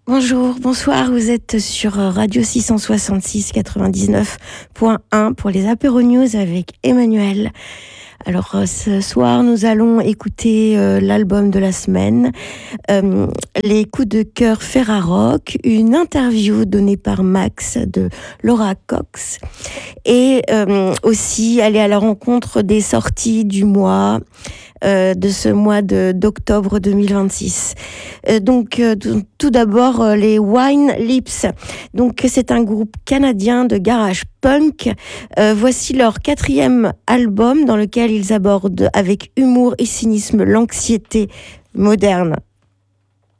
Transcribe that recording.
Bonjour, bonsoir, vous êtes sur Radio 666 99.1 pour les Apéro News avec Emmanuel. Alors ce soir, nous allons écouter l'album de la semaine, les coups de cœur Ferrarock, une interview donnée par Max de Laura Cox et aussi aller à la rencontre des sorties du mois, de ce mois d'octobre 2026. Donc tout d'abord les Wine Lips. Donc c'est un groupe canadien de garage punk. Voici leur 4e album dans lequel ils abordent avec humour et cynisme l'anxiété moderne.